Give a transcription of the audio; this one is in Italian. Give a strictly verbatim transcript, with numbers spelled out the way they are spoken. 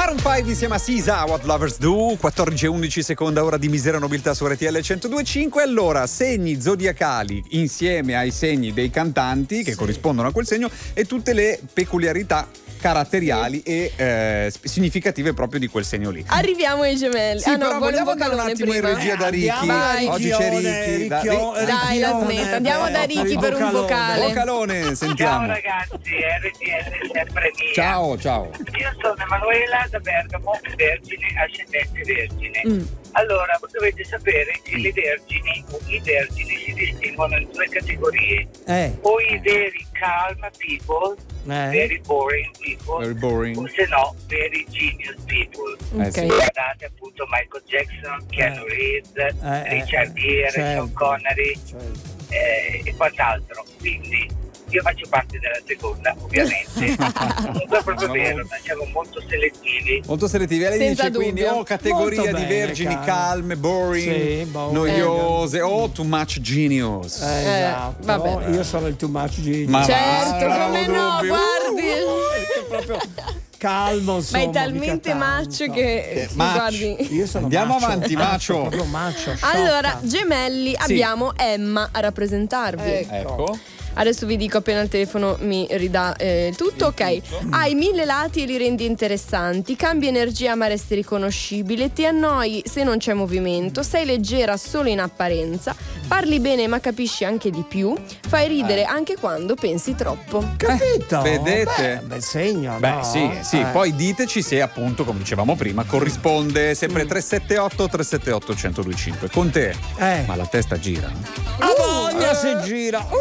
Maroon cinque insieme a Sisa, What Lovers Do, quattordici e undici, seconda ora di misera nobiltà su R T L centodue e cinque. Allora, segni zodiacali insieme ai segni dei cantanti che sì. corrispondono a quel segno e tutte le peculiarità caratteriali sì. e eh, significative proprio di quel segno lì. Arriviamo ai gemelli. Sì, ah, no, però vogliamo andare un attimo prima. in regia da Ricky. Vai. Oggi c'è Ricky. Da, Ricchione, dai, la smetta. Andiamo da Ricky per un vocale. Vocalone, sentiamo. Ciao ragazzi, R T L sempre mia. Ciao, ciao. Io sono Emanuela da Bergamo, vergine, ascendente vergine. Mm. Allora, dovete sapere che le vergini o i vergini si distinguono in due categorie. Eh. O i veri calm people, eh. very boring people, very boring. o se no, very genius people. Eh, sì. Guardate appunto Michael Jackson, Keanu eh. Reeves, eh, Richard Gere, certo. Sean Connery certo. eh, e quant'altro. Quindi io faccio parte della seconda, ovviamente. Non è proprio vero, noi siamo molto selettivi. Molto selettivi. Lei senza dice dubbio. Quindi o categoria molto di bene, vergini cara. calme, boring, sì, boring, noiose o oh, too much genius. Eh, esatto. Eh, vabbè. Oh, io sono il too much genius. Ma certo, va, come no, dubbio. guardi. Uh, proprio calmo, insomma. Ma è talmente macio che eh, guardi. Io sono Andiamo macio, avanti, macio. Proprio macio. Allora, gemelli, sì. abbiamo Emma a rappresentarvi. Ecco. ecco. Adesso vi dico appena il telefono mi ridà eh, tutto, ok. Hai mille lati e li rendi interessanti, cambi energia ma resti riconoscibile, ti annoi se non c'è movimento, sei leggera solo in apparenza, parli bene ma capisci anche di più, fai ridere anche quando pensi troppo. Capito? Eh, vedete? Beh, bel segno, Beh, no? sì, sì. Eh. Poi diteci se appunto, come dicevamo prima, corrisponde sempre Mm. tre sette otto tre sette otto uno zero due cinque. Con te. Eh. Ma la testa gira. A voglia se gira.